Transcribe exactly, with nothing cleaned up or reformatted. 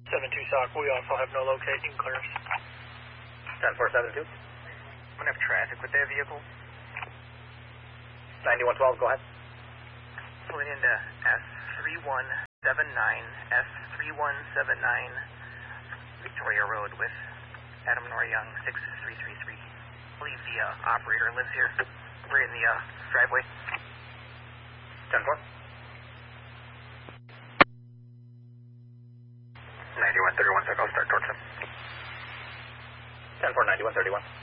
seven two Sock, we also have no locating clearance. ten four seven two. I'm going to have traffic with that vehicle. ninety-one twelve, go ahead. Pulling into S three one seven nine, S three one seven nine, Victoria Road with Adam Noryoung, six three three three. I believe the uh, operator lives here. We're in the uh, driveway. ten four. ninety-one thirty-one, so I'll start towards him. ten four, ninety-one thirty-one.